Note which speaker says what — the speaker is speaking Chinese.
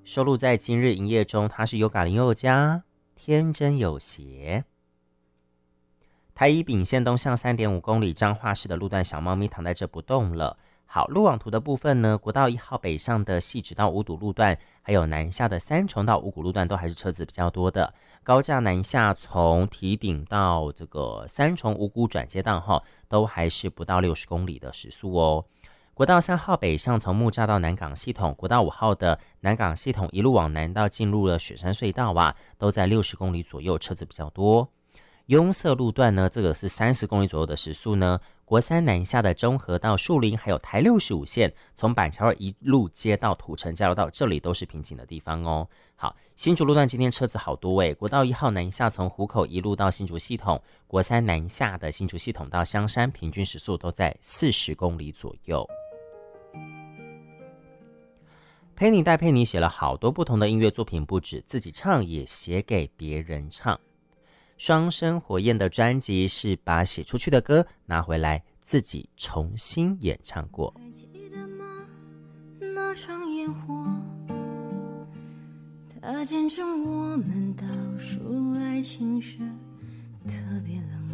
Speaker 1: 收录在今日营业中，它是优嘎林宥嘉天真有邪。台一丙线东向 3.5 公里彰化市的路段小猫咪躺在这不动了。好，路网图的部分呢，国道1号北上的汐止到五堵路段，还有南下的三重到五股路段都还是车子比较多的。高架南下从堤顶到这个三重五股转接道都还是不到60公里的时速哦。国道3号北上从木栅到南港系统，国道5号的南港系统一路往南到进入了雪山隧道都在60公里左右，车子比较多。拥塞路段呢，这个是30公里左右的时速呢。国三南下的中和到树林，还有台65线，从板桥一路接到土城交流道，这里都是瓶颈的地方哦。好，新竹路段今天车子好多国道1号南下从湖口一路到新竹系统，国三南下的新竹系统到香山，平均时速都在40公里左右。佩妮戴佩妮写了好多不同的音乐作品，不止自己唱，也写给别人唱。双生火焰的专辑是把写出去的歌拿回来自己重新演唱过。
Speaker 2: 还记得吗？那场烟火，它见证我们倒数爱情时特别冷